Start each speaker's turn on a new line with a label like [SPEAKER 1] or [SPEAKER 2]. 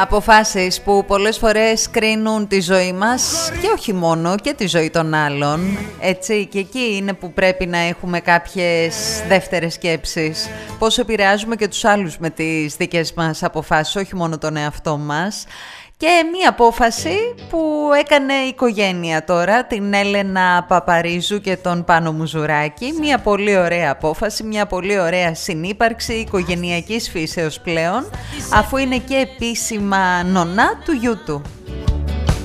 [SPEAKER 1] Αποφάσεις που πολλές φορές κρίνουν τη ζωή μας και όχι μόνο, και τη ζωή των άλλων. Έτσι, και εκεί είναι που πρέπει να έχουμε κάποιες δεύτερες σκέψεις. Πώς επηρεάζουμε και τους άλλους με τις δικές μας αποφάσεις, όχι μόνο τον εαυτό μας. Και μία απόφαση που έκανε η οικογένεια τώρα, την Έλενα Παπαρίζου και τον Πάνο Μουζουράκη. Μία πολύ ωραία απόφαση, μια πολύ ωραία συνύπαρξη οικογενειακής φύσεως πλέον, αφού είναι και επίσημα νονά του γιού του.